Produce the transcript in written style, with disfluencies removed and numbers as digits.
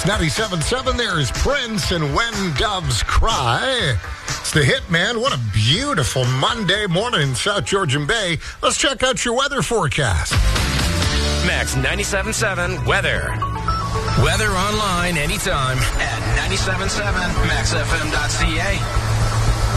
It's 97.7. There's Prince and When Doves Cry. It's the hit, man. What a beautiful Monday morning in South Georgian Bay. Let's check out your weather forecast. Max 97.7 weather. Weather online anytime at 97.7maxfm.ca.